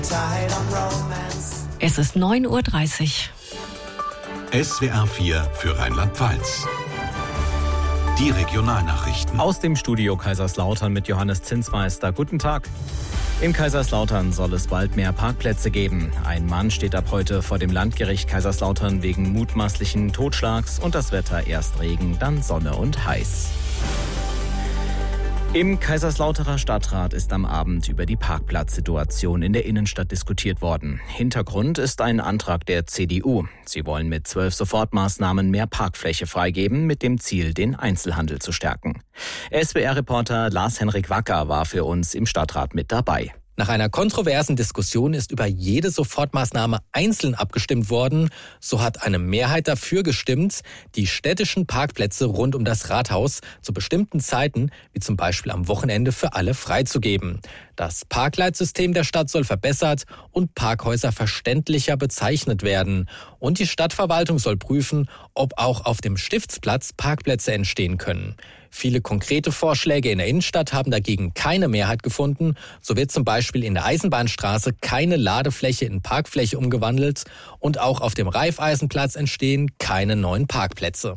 Es ist 9:30 Uhr. SWR 4 für Rheinland-Pfalz. Die Regionalnachrichten. Aus dem Studio Kaiserslautern mit Johannes Zinsmeister. Guten Tag. In Kaiserslautern soll es bald mehr Parkplätze geben. Ein Mann steht ab heute vor dem Landgericht Kaiserslautern wegen mutmaßlichen Totschlags und das Wetter erst Regen, dann Sonne und heiß. Im Kaiserslauterer Stadtrat ist am Abend über die Parkplatzsituation in der Innenstadt diskutiert worden. Hintergrund ist ein Antrag der CDU. Sie wollen mit 12 Sofortmaßnahmen mehr Parkfläche freigeben, mit dem Ziel, den Einzelhandel zu stärken. SWR-Reporter Lars-Henrik Wacker war für uns im Stadtrat mit dabei. Nach einer kontroversen Diskussion ist über jede Sofortmaßnahme einzeln abgestimmt worden. So hat eine Mehrheit dafür gestimmt, die städtischen Parkplätze rund um das Rathaus zu bestimmten Zeiten, wie zum Beispiel am Wochenende, für alle freizugeben. Das Parkleitsystem der Stadt soll verbessert und Parkhäuser verständlicher bezeichnet werden. Und die Stadtverwaltung soll prüfen, ob auch auf dem Stiftsplatz Parkplätze entstehen können. Viele konkrete Vorschläge in der Innenstadt haben dagegen keine Mehrheit gefunden. So wird zum Beispiel in der Eisenbahnstraße keine Ladefläche in Parkfläche umgewandelt und auch auf dem Raiffeisenplatz entstehen keine neuen Parkplätze.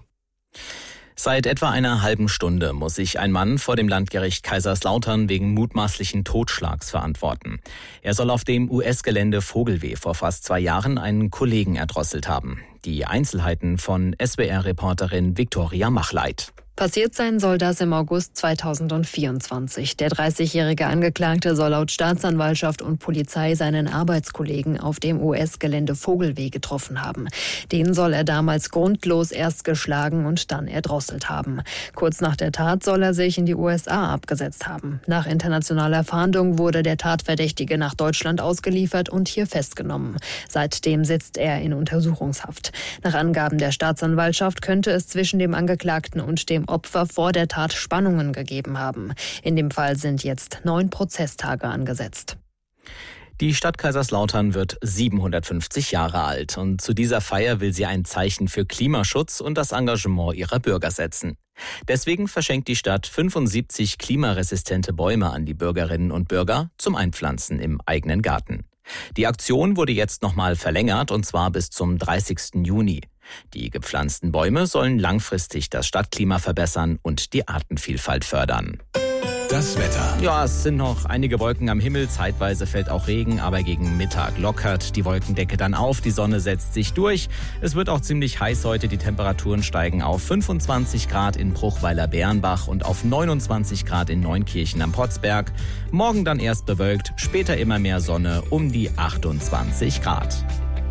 Seit etwa einer halben Stunde muss sich ein Mann vor dem Landgericht Kaiserslautern wegen mutmaßlichen Totschlags verantworten. Er soll auf dem US-Gelände Vogelweh vor fast 2 Jahren einen Kollegen erdrosselt haben. Die Einzelheiten von SWR-Reporterin Viktoria Machleit. Passiert sein soll das im August 2024. Der 30-jährige Angeklagte soll laut Staatsanwaltschaft und Polizei seinen Arbeitskollegen auf dem US-Gelände Vogelweh getroffen haben. Den soll er damals grundlos erst geschlagen und dann erdrosselt haben. Kurz nach der Tat soll er sich in die USA abgesetzt haben. Nach internationaler Fahndung wurde der Tatverdächtige nach Deutschland ausgeliefert und hier festgenommen. Seitdem sitzt er in Untersuchungshaft. Nach Angaben der Staatsanwaltschaft könnte es zwischen dem Angeklagten und dem Opfer vor der Tat Spannungen gegeben haben. In dem Fall sind jetzt 9 Prozesstage angesetzt. Die Stadt Kaiserslautern wird 750 Jahre alt und zu dieser Feier will sie ein Zeichen für Klimaschutz und das Engagement ihrer Bürger setzen. Deswegen verschenkt die Stadt 75 klimaresistente Bäume an die Bürgerinnen und Bürger zum Einpflanzen im eigenen Garten. Die Aktion wurde jetzt nochmal verlängert und zwar bis zum 30. Juni. Die gepflanzten Bäume sollen langfristig das Stadtklima verbessern und die Artenvielfalt fördern. Das Wetter. Ja, es sind noch einige Wolken am Himmel, zeitweise fällt auch Regen, aber gegen Mittag lockert die Wolkendecke dann auf, die Sonne setzt sich durch. Es wird auch ziemlich heiß heute, die Temperaturen steigen auf 25 Grad in Bruchweiler-Bärenbach und auf 29 Grad in Neunkirchen am Potzberg. Morgen dann erst bewölkt, später immer mehr Sonne, um die 28 Grad.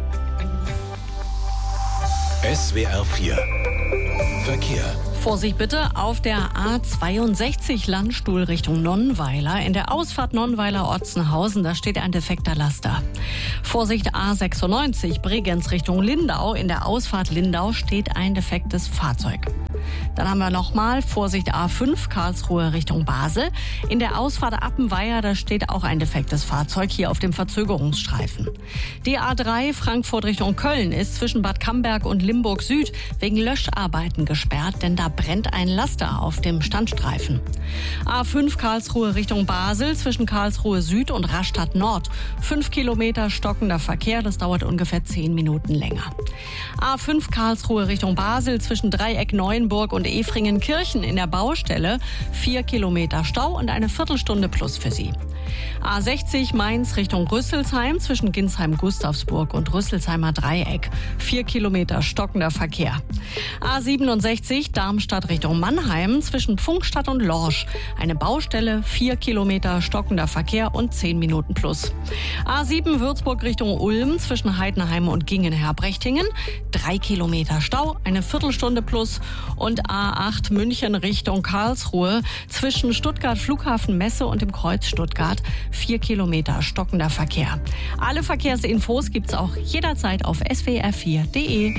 SWR 4 Verkehr. Vorsicht bitte auf der A62 Landstuhl Richtung Nonnweiler. In der Ausfahrt Nonnweiler-Otzenhausen, da steht ein defekter Laster. Vorsicht A96 Bregenz Richtung Lindau. In der Ausfahrt Lindau steht ein defektes Fahrzeug. Dann haben wir nochmal Vorsicht A5 Karlsruhe Richtung Basel. In der Ausfahrt Appenweier, da steht auch ein defektes Fahrzeug hier auf dem Verzögerungsstreifen. Die A3 Frankfurt Richtung Köln ist zwischen Bad Camberg und Limburg Süd wegen Löscharbeiten gesperrt, denn da brennt ein Laster auf dem Standstreifen. A5 Karlsruhe Richtung Basel zwischen Karlsruhe Süd und Rastatt Nord. 5 Kilometer stockender Verkehr, das dauert ungefähr 10 Minuten länger. A5 Karlsruhe Richtung Basel zwischen Dreieck Neuenburg und Efringenkirchen in der Baustelle. 4 Kilometer Stau und eine Viertelstunde plus für Sie. A60 Mainz Richtung Rüsselsheim zwischen Ginsheim-Gustavsburg und Rüsselsheimer Dreieck. 4 Kilometer stockender Verkehr. A67 Darmstadt Richtung Mannheim zwischen Pfungstadt und Lorsch. Eine Baustelle, 4 Kilometer stockender Verkehr und 10 Minuten plus. A7 Würzburg Richtung Ulm zwischen Heidenheim und Gingen-Herbrechtingen. 3 Kilometer Stau, eine Viertelstunde plus. Und A8 München Richtung Karlsruhe zwischen Stuttgart Flughafen Messe und dem Kreuz Stuttgart. 4 Kilometer stockender Verkehr. Alle Verkehrsinfos gibt's auch jederzeit auf swr4.de.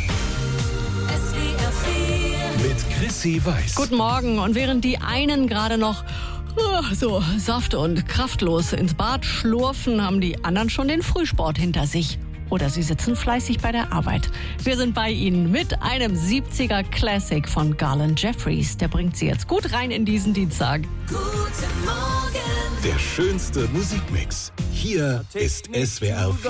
Mit Chrissy Weiß. Guten Morgen. Und während die einen gerade noch so saft- und kraftlos ins Bad schlurfen, haben die anderen schon den Frühsport hinter sich. Oder sie sitzen fleißig bei der Arbeit. Wir sind bei Ihnen mit einem 70er Classic von Garland Jeffries. Der bringt Sie jetzt gut rein in diesen Dienstag. Guten Morgen. Der schönste Musikmix. Hier ist SWR 4.